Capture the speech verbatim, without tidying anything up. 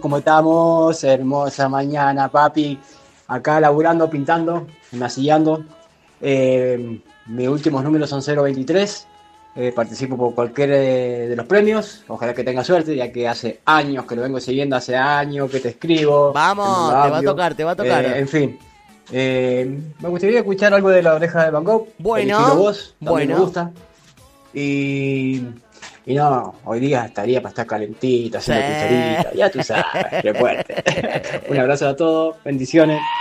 ¿Cómo estamos? Hermosa mañana, papi. Acá laburando, pintando, masillando. Eh, mis últimos números son cero veintitrés. Eh, participo por cualquier eh, de los premios. Ojalá que tenga suerte, ya que hace años que lo vengo siguiendo, hace años que te escribo, te mando Vamos, te va a audio. tocar, te va a Eh, tocar. en fin. Eh, me gustaría escuchar algo de La Oreja de Van Gogh. El estilo Bueno, voz, también me bueno. gusta. Y, y no, hoy día estaría para estar calentita, Sí. haciendo cucharita. Ya tú sabes, qué fuerte. Un abrazo a todos, bendiciones.